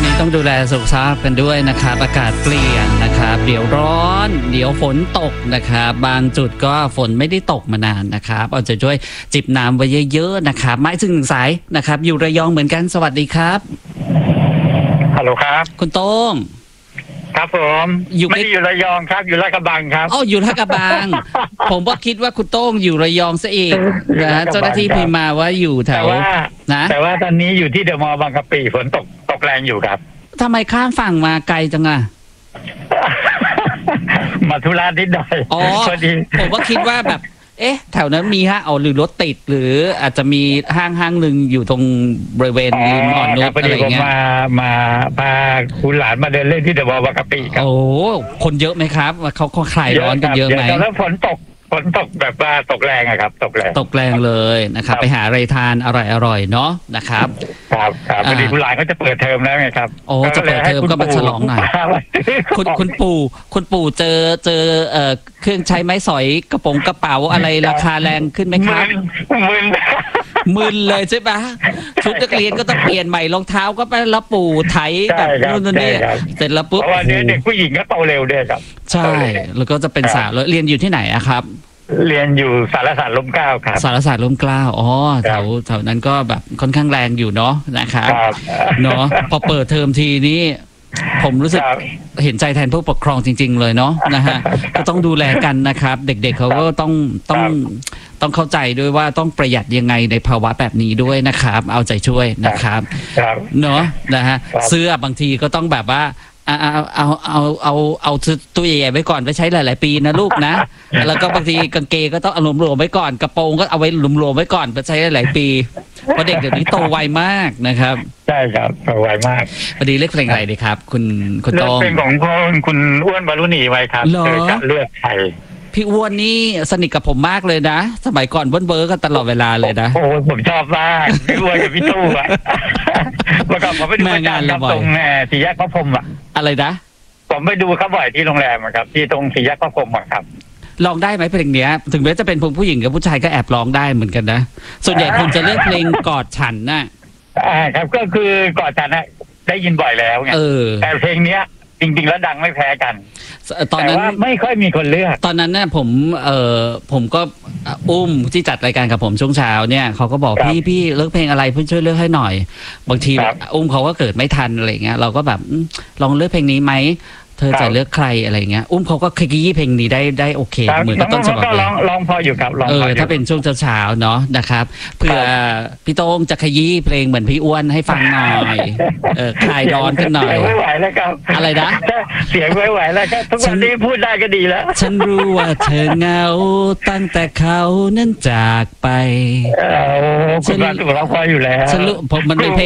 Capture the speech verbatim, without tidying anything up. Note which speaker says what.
Speaker 1: นี้ต้องดูแลสุขภาพกันด้วยนะครับอากาศเปลี่ยนนะครับเดี๋ยวร้อนเดี๋ยวฝนตกนะครับบางจุดก็ฝนไม่ได้ตกมานานนะครับเอาใจช่วยจิบน้ำไว้เยอะๆนะครับไม้ซึ่งสายนะครับอยู่ระยองเหมือนกันสวัสดีครับ
Speaker 2: ฮัลโหลครับ
Speaker 1: คุณโต้ง
Speaker 2: ครับผมอยู่ไม่ได้อยู่ระยองครับอยู่ลาดกระบังครับ
Speaker 1: อ๋ออยู่ลาดกระบัง ผมก็คิดว่าคุณโต้งอยู่ระยองซะอีกนะเจ้าหน้าที่พิมพ์มาว่าอยู่แถว
Speaker 2: นะแต่ว่าตอนนี้อยู่ที่เดอะมอลล์บางกะปิฝนตกตกแรงอยู่ครับ
Speaker 1: ทำไมข้ามฝั่งมาไกลจังอะ
Speaker 2: มาธุระนิดหน่อย
Speaker 1: อ๋อผมก็คิดว่าแบบเอ๊ะแถวนั้นมีฮะเอาหรือรถติดหรืออาจจะมีห้างห้างหนึ่งอยู่ตรงบริเวณริมอ่อนนุชอะไรเงี้ย
Speaker 2: มามาพาคุณหลานมาเดินเล่นที่เดอะมอลล์บางกะปิครับ
Speaker 1: โอ้คนเยอะไหมครับเขาเขาคลายร้อนกันเยอะไหม
Speaker 2: แล้วฝนตกฝนตกแบบว่าตกแรงอะครับตกแรง
Speaker 1: ตกแรงเลยนะครับไปหาอะไรทานอร่อยอร่อยเนาะนะครับ
Speaker 2: ครับครับพอดีคุณหลานเขาจะเปิดเทอมแล้วไงครับ
Speaker 1: โอ้จะเปิดเทอมก็มาฉลองหน่อยคุณคุณปู่คุณปู่เจอเจอเอ่อเครื่องใช้ไม้สอยกระโปรงกระเป๋าอะไรราคาแรงขึ้นไหมครับ
Speaker 2: มึน
Speaker 1: มึนเลยใช่ปะชุดนักเรียนก็ต้องเปลี่ยนใหม่รองเท้าก็ไปแล้วปู่ไถแบบนู่นนี่เสร็จแล้วปุ๊บ
Speaker 2: เพราะว่าเด็กผู้หญิงก็โตเร็วด้วยครับ
Speaker 1: ใช่แล้วก็จะเป็นสาวแล้วเรียนอยู่ที่ไหนอะครับ
Speaker 2: เรียนอยู่สารศาสตร์ร่มเกล้าครับ
Speaker 1: สารศาสตร์ร่มเกล้าอ๋อแถวแถวนั้นก็แบบค่อนข้างแรงอยู่เนาะนะครับเนาะพอเปิดเทอมทีนี้ผมรู้สึกเห็นใจแทนผู้ปกครองจริงๆเลยเนาะนะฮะก็ต้องดูแลกันนะครับเด็กๆเขาก็ต้องต้องต้องเข้าใจด้วยว่าต้องประหยัดยังไงในภาวะแบบนี้ด้วยนะครับเอาใจช่วยนะครับเนาะนะฮะเสื้อบางทีก็ต้องแบบว่าเอาเอาเอาเอาเอาตัวใหญ่ๆไว้ก่อนไว้ใช้หลายๆปีนะลูกนะแล้วก็บางทีกางเกงก็ต้องเอาหลวมๆไว้ก่อนกระโปรงก็เอาไว้หลวมๆไว้ก่อนไปใช้หลายๆปีเพราะเด็กเดี๋ยวนี้โตไวมากนะครับ
Speaker 2: ใช่ครับโตไวมาก
Speaker 1: พอดีเลือกเพลงอะไรดีครับคุณคุณโต้ง
Speaker 2: เลือกเพลงของคุณอ้วนบารุณีไว้ครับเกิดจากเลือดไทย
Speaker 1: พี่อ้วนนี่สนิทกับผมมากเลยนะสมัยก่อนเบิ้ลเบิร์กันตลอดเวลาเลยนะ
Speaker 2: โอ้ผมชอบมากพี่อ้วนกับพี่ตู้อะเมื่อก่อนผมไปดูงานตรงสี่แยกพระพรหมอะ
Speaker 1: อะไรนะ
Speaker 2: ผมไปดูเขาบ่อยที่โรงแรมครับที่ตรงสี่แยกพระพรหมครับ
Speaker 1: ลองได้ไหมเพลงเนี้ยถึงแม้จะเป็นผู้หญิงกับผู้ชายก็แอบร้องได้เหมือนกันนะส่วนใหญ่คนจะเลือกเพลงกอดฉันน่ะ
Speaker 2: อ่าครับก็คือกอดฉันน่ะได้ยินบ่อยแล้วไงแต่เพลงเนี้ยจริงๆแล้วดังไม่แพ้กันตอนนั้นไม่ค่อยมีคนเลือก
Speaker 1: ตอนนั้นเนี่ยผมเอ่อผมก็อุ้มที่จัดรายการกับผมช่วงเช้าเนี่ยเขาก็บอกพี่พี่เลือกเพลงอะไรเพื่อนช่วยเลือกให้หน่อยบางทีอุ้มเขาก็เกิดไม่ทันอะไรเงี้ยเราก็แบบลองเลือกเพลงนี้ไหมเธอจะเลือกใครอะไรเงี้ยอุ้มเขาก็ขยี้เพลงนี้ได้ได้โอเคเหมือนกับต้นฉบับเลย
Speaker 2: ร้องร้องพออยู่ครับ
Speaker 1: เออถ้าเป็นช่วงเช้าๆเนาะนะครับเพื่อพี่โต้งจะขยี้เพลงเหมือนพี่อ้วนให้ฟังหน่อยเออคลายร้อนกันหน่อย
Speaker 2: ไม่ไหวแล้วครับ
Speaker 1: อะไรนะ
Speaker 2: เสียงไม่ไหวแล้วครับทุกวันนี้พูดได้ก็ดีแล้ว
Speaker 1: ฉันรู้ว่าเธอเหงาตั้งแต่เขานั้นจากไป
Speaker 2: ฉันรู้ผมร้องพออยู่แล้ว
Speaker 1: ฉันรู้ผมมันเป็นเพลง